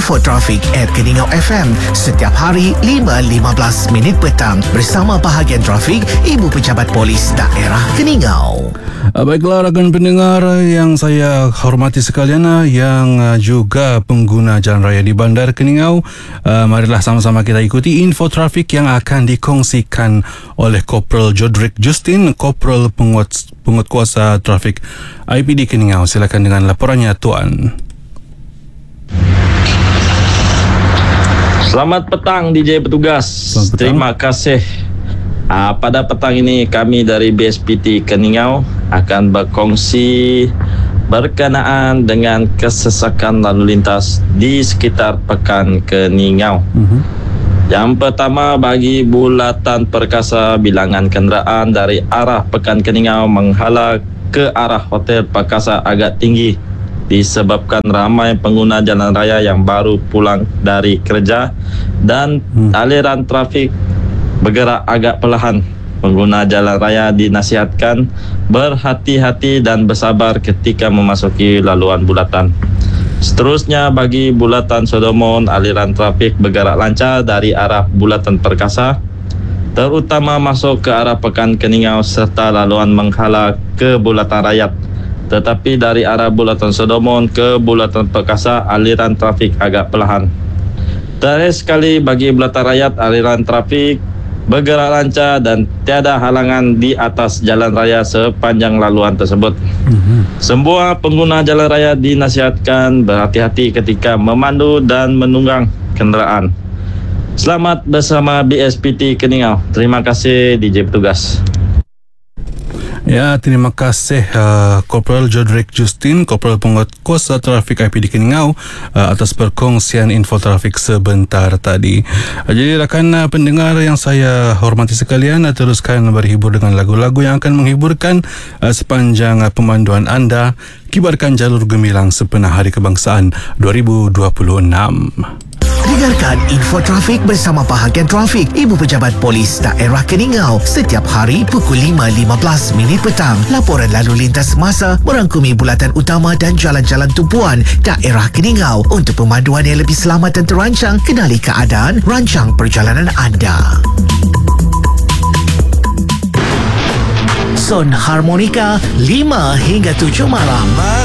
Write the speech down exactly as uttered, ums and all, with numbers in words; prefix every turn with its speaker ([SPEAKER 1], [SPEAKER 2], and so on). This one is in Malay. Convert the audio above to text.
[SPEAKER 1] info trafik at Keningau F M setiap hari lima lima belas minit petang bersama bahagian trafik Ibu Pejabat Polis Daerah Keningau.
[SPEAKER 2] Baiklah rakan pendengar yang saya hormati sekalian, yang juga pengguna jalan raya di Bandar Keningau, uh, marilah sama-sama kita ikuti info trafik yang akan dikongsikan oleh Kopral Jodrick Justin, Kopral Penguat, Penguatkuasa Trafik I P D Keningau. Silakan dengan laporannya Tuan.
[SPEAKER 3] Selamat petang D J petugas.
[SPEAKER 2] Selamat petang.
[SPEAKER 3] Terima kasih. Uh, pada petang ini kami dari B S P T Keningau akan berkongsi berkenaan dengan kesesakan lalu lintas di sekitar Pekan Keningau. Uh-huh. Yang pertama, bagi bulatan perkasa, bilangan kenderaan dari arah Pekan Keningau menghala ke arah Hotel Perkasa agak tinggi disebabkan ramai pengguna jalan raya yang baru pulang dari kerja dan hmm. aliran trafik bergerak agak perlahan. Pengguna jalan raya dinasihatkan berhati-hati dan bersabar ketika memasuki laluan bulatan. Seterusnya, bagi bulatan Sodomon, aliran trafik bergerak lancar dari arah bulatan Perkasa, terutama masuk ke arah Pekan Keningau serta laluan menghala ke bulatan Rayat. Tetapi dari arah bulatan Sodomon ke bulatan Perkasa, aliran trafik agak perlahan. Terakhir sekali, bagi bulatan Rayat, aliran trafik bergerak lancar dan tiada halangan di atas jalan raya sepanjang laluan tersebut. Mm-hmm. Semua pengguna jalan raya dinasihatkan berhati-hati ketika memandu dan menunggang kenderaan. Selamat bersama B S P T Keningau. Terima kasih D J petugas.
[SPEAKER 2] Ya, terima kasih uh, Kopral Jodrick Justin, Kopral Penguatkuasa Trafik I P D Keningau uh, atas perkongsian info trafik sebentar tadi. Uh, jadi rakan uh, pendengar yang saya hormati sekalian, uh, teruskan berhibur dengan lagu-lagu yang akan menghiburkan uh, sepanjang uh, pemanduan anda. Kibarkan jalur gemilang sepenuh Hari Kebangsaan dua ribu dua puluh enam.
[SPEAKER 1] Dengarkan info trafik bersama bahagian trafik Ibu Pejabat Polis Daerah Keningau setiap hari pukul lima lima belas minit petang. Laporan lalu lintas semasa merangkumi bulatan utama dan jalan-jalan tumpuan Daerah Keningau. Untuk pemanduan yang lebih selamat dan terancang, kenali keadaan, rancang perjalanan anda. Son Harmonika lima hingga tujuh malam.